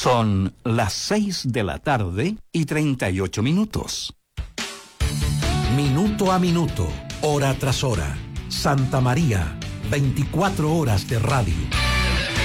Son las 6:38 Minuto a minuto, hora tras hora. Santa María, 24 horas de radio.